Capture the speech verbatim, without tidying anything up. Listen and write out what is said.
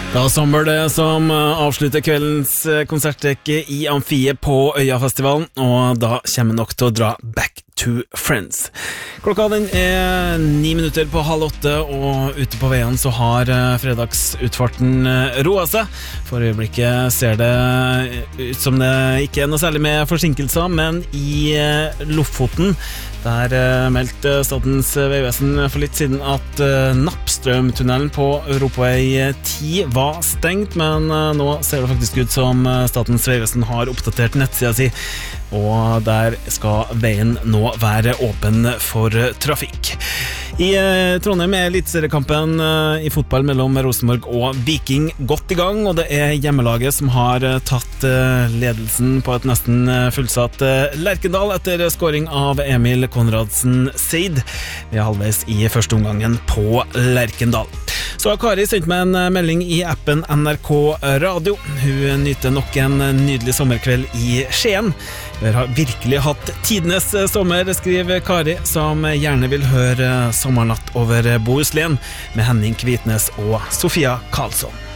Da sommer det som avslutter kveldens konsertrekke i Amfiet på Øyafestivalen, og da kommer nok til å dra Back to Friends. Klokka den er ni minutter på halv åtte, og ute på veien så har fredagsutfarten roet seg. For øyeblikket ser det ut som det ikke er noe særlig med forsinkelser, men i Lofoten der meldte Statens vegvesen for litt siden at Nappstrømtunnelen på Europavei ti var stengt, men nå ser det faktisk ut som Statens vegvesen har oppdatert nettsida si, og der skal veien nå være åpen for trafikk. I Trondheim er eliteseriekampen i fotball mellom Rosenborg og Viking godt i gang, og det er hjemmelaget som har tatt ledelsen på et nesten fullsatt Lerkendal etter scoring av Emil Konradsen Seid. Vi er halvveis i første omgangen på Lerkendal. Så har Kari sendt meg en melding i appen N R K Radio. Hun nyter nok en nydelig sommerkveld i Skien. Vi har virkelig hatt tidenes sommer, skriver Kari, som gjerne vil høre Sommernatt over Bohuslän med Henning Kvitnes og Sofia Karlsson.